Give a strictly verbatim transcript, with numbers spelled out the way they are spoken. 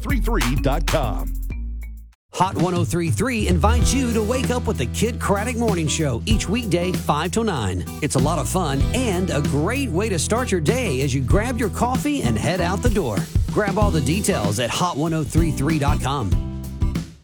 three three dot com. Hot ten thirty-three invites you to wake up with the Kid Craddock Morning Show each weekday, five to nine. It's a lot of fun and a great way to start your day as you grab your coffee and head out the door. Grab all the details at hot ten thirty-three dot com.